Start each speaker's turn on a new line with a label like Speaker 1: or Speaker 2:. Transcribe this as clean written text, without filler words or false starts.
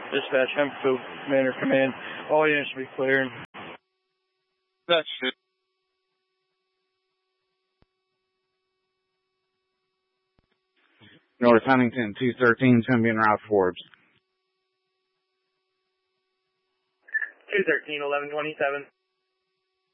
Speaker 1: Dispatch, Hempfield Manor Command. All units should be cleared.
Speaker 2: That's it.
Speaker 3: North Huntington, 213, being route Forbes.
Speaker 4: 213, 1127.